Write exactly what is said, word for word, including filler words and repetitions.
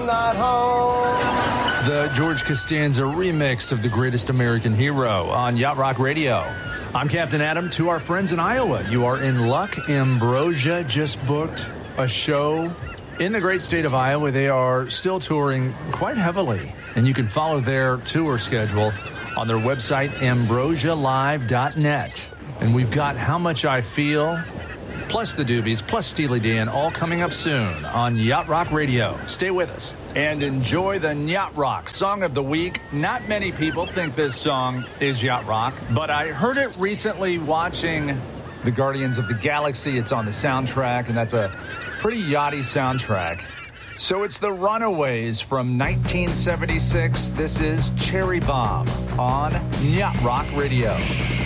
I'm not home. The George Costanza remix of The Greatest American Hero on Yacht Rock Radio. I'm Captain Adam. To our friends in Iowa, you are in luck. Ambrosia just booked a show in the great state of Iowa. They are still touring quite heavily, and you can follow their tour schedule on their website, ambrosia live dot net. And we've got How Much I Feel, plus the Doobies, plus Steely Dan, all coming up soon on Yacht Rock Radio. Stay with us and enjoy the Yacht Rock Song of the Week. Not many people think this song is Yacht Rock, but I heard it recently watching the Guardians of the Galaxy. It's on the soundtrack, and that's a pretty yachty soundtrack. So it's the Runaways from nineteen seventy-six. This is Cherry Bomb on Yacht Rock Radio.